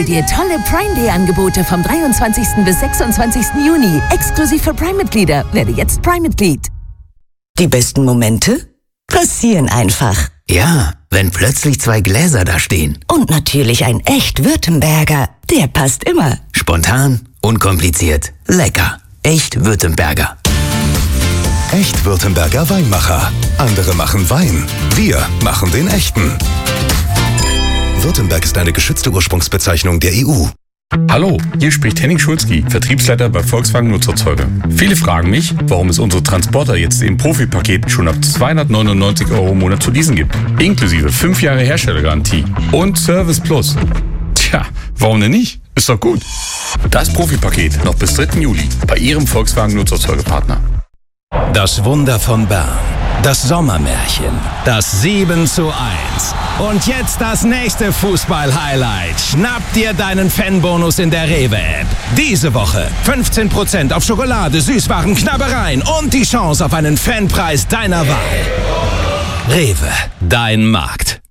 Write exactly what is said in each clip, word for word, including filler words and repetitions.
dir tolle Prime Day Angebote vom dreiundzwanzigsten bis sechsundzwanzigsten Juni. Exklusiv für Prime-Mitglieder. Werde jetzt Prime-Mitglied. Die besten Momente passieren einfach. Ja, wenn plötzlich zwei Gläser da stehen. Und natürlich ein echt Württemberger. Der passt immer. Spontan, unkompliziert, lecker. Echt Württemberger. Echt Württemberger Weinmacher. Andere machen Wein. Wir machen den echten. Württemberg ist eine geschützte Ursprungsbezeichnung der E U. Hallo, hier spricht Henning Schulzki, Vertriebsleiter bei Volkswagen Nutzerzeuger. Viele fragen mich, warum es unsere Transporter jetzt im Profipaket schon ab zweihundertneunundneunzig Euro im Monat zu leasen gibt. Inklusive fünf Jahre Herstellergarantie und Service Plus. Tja, warum denn nicht? Ist doch gut. Das Profipaket noch bis dritten Juli bei Ihrem Volkswagen Nutzerzeugerpartner. Das Wunder von Bern. Das Sommermärchen. Das sieben zu eins. Und jetzt das nächste Fußball-Highlight. Schnapp dir deinen Fanbonus in der Rewe-App. Diese Woche fünfzehn Prozent auf Schokolade, Süßwaren, Knabbereien und die Chance auf einen Fanpreis deiner Wahl. Rewe, dein Markt.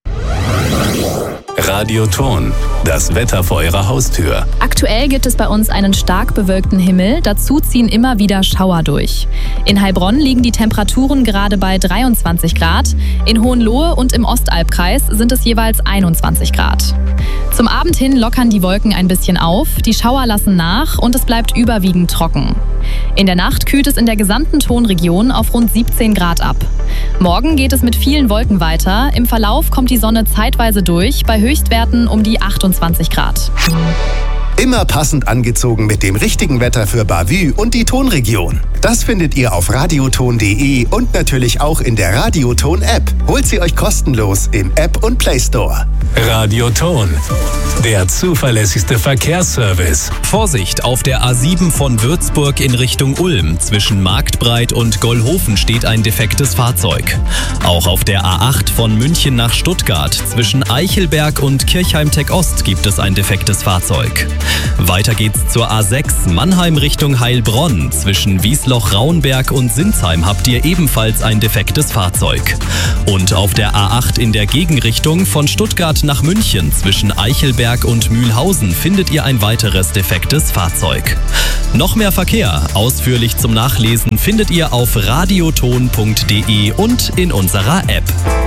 Radioton, das Wetter vor Ihrer Haustür. Aktuell gibt es bei uns einen stark bewölkten Himmel, dazu ziehen immer wieder Schauer durch. In Heilbronn liegen die Temperaturen gerade bei dreiundzwanzig Grad, in Hohenlohe und im Ostalbkreis sind es jeweils einundzwanzig Grad. Zum Abend hin lockern die Wolken ein bisschen auf, die Schauer lassen nach und es bleibt überwiegend trocken. In der Nacht kühlt es in der gesamten Tonregion auf rund siebzehn Grad ab. Morgen geht es mit vielen Wolken weiter, im Verlauf kommt die Sonne zeitweise durch, bei Höchstwerten um die achtundzwanzig Grad. Immer passend angezogen mit dem richtigen Wetter für Bavü und die Tonregion. Das findet ihr auf radioton punkt de und natürlich auch in der Radioton-App. Holt sie euch kostenlos im App und Play Store. Radioton, der zuverlässigste Verkehrsservice. Vorsicht, auf der A sieben von Würzburg in Richtung Ulm. Zwischen Marktbreit und Gollhofen steht ein defektes Fahrzeug. Auch auf der A acht von München nach Stuttgart. Zwischen Eichelberg und Kirchheim-Tech-Ost gibt es ein defektes Fahrzeug. Weiter geht's zur A sechs Mannheim Richtung Heilbronn. Zwischen Wiesloch-Raunberg und Sinsheim habt ihr ebenfalls ein defektes Fahrzeug. Und auf der A acht in der Gegenrichtung von Stuttgart nach München zwischen Eichelberg und Mühlhausen findet ihr ein weiteres defektes Fahrzeug. Noch mehr Verkehr, ausführlich zum Nachlesen, findet ihr auf radioton punkt de und in unserer App.